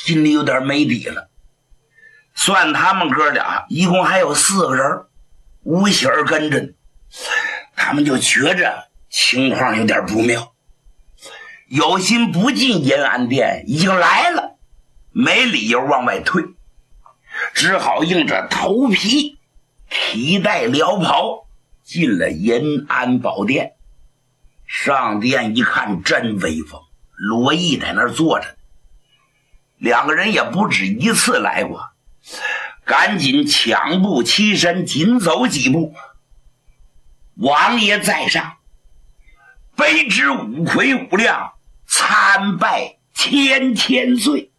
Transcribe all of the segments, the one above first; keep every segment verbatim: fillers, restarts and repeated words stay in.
心里有点没底了。算他们哥俩一共还有四个人，吴喜儿跟着，他们就觉着情况有点不妙，有心不进延安殿，已经来了，没理由往外退，只好硬着头皮提带撩袍进了延安宝殿。上殿一看，真威风，罗毅在那儿坐着，两个人也不止一次来过，赶紧抢步起身，紧走几步。王爷在上，卑职五魁五亮，参拜千千岁。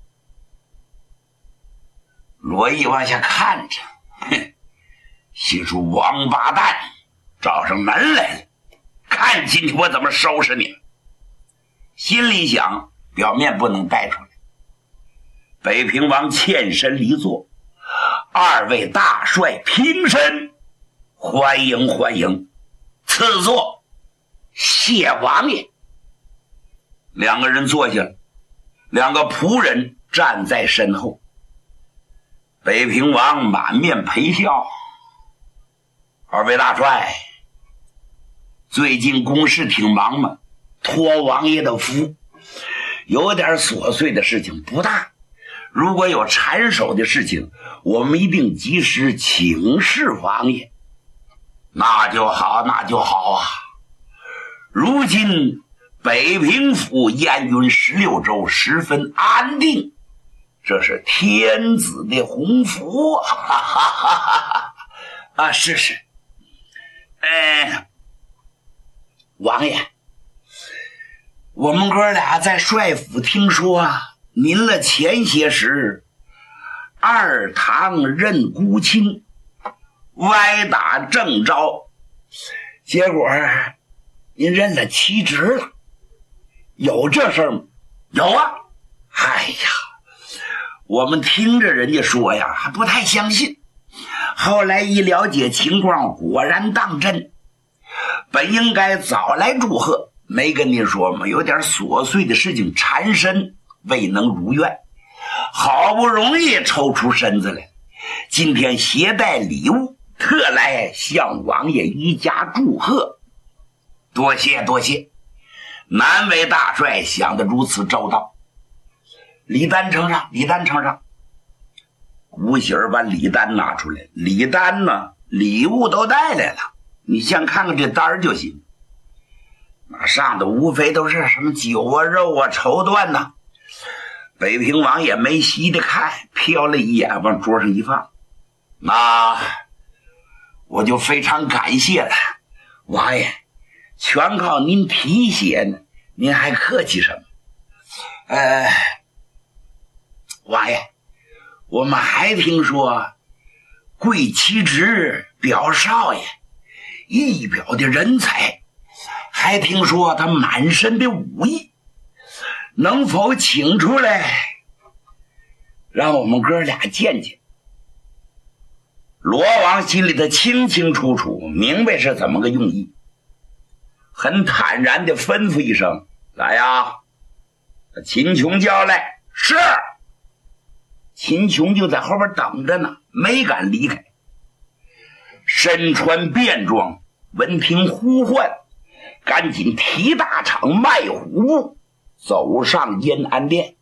罗毅往下看着，哼，心说王八蛋找上门来了，看今天我怎么收拾你。心里想，表面不能带出来。北平王欠身离座，二位大帅平身，欢迎欢迎，赐座，谢王爷。两个人坐下了，两个仆人站在身后。北平王满面陪笑，二位大帅，最近公事挺忙吗？托王爷的福，有点琐碎的事情不大，如果有缠手的事情，我们一定及时请示王爷。那就好，那就好啊！如今北平府燕云十六州十分安定，这是天子的鸿福啊！哈哈哈哈啊，是是，哎，王爷，我们哥俩在帅府听说啊，您了前些时二堂任孤卿，歪打正着，结果您认了妻侄了，有这事儿吗？有啊！哎呀，我们听着人家说呀，还不太相信，后来一了解情况，果然当真。本应该早来祝贺，没跟你说吗？有点琐碎的事情缠身，未能如愿，好不容易抽出身子来，今天携带礼物，特来向王爷一家祝贺。多谢多谢，南魏大帅想得如此周到。礼单呈上，礼单呈上。吴喜儿把礼单拿出来，礼单呢，礼物都带来了，你先看看这单儿就行。那上的无非都是什么酒啊、肉啊、绸缎呐。北平王也没细的看，瞟了一眼，往桌上一放。那我就非常感谢了，王爷，全靠您提携呢，您还客气什么？呃，王爷，我们还听说贵其职表少爷一表的人才，还听说他满身的武艺，能否请出来让我们哥俩见见？罗王心里头清清楚楚，明白是怎么个用意，很坦然地吩咐一声：来呀，把秦琼叫来。是。秦琼就在后边等着呢，没敢离开。身穿便装，闻听呼唤，赶紧提大氅迈虎步走上延安殿，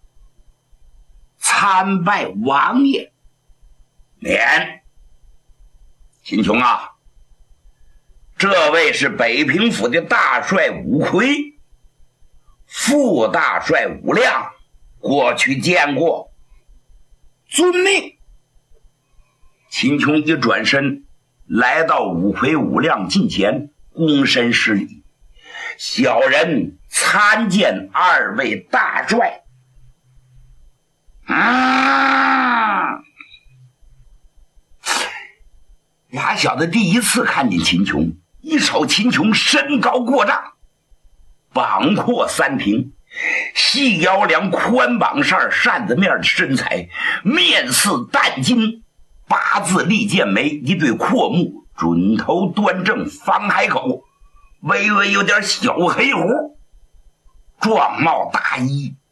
参拜王爷。免。秦琼啊，这位是北平府的大帅五魁，副大帅五亮，过去见过，遵命。秦琼一转身来到五魁五亮近前，躬身施礼：小人参见二位大帅。啊！俩小子第一次看见秦琼，一瞅秦琼身高过丈，膀阔三庭，细腰梁宽膀扇扇子面的身材，面似淡金，八字利剑眉，一对阔目，准头端正，方海口，微微有点小黑胡，壮帽大衣，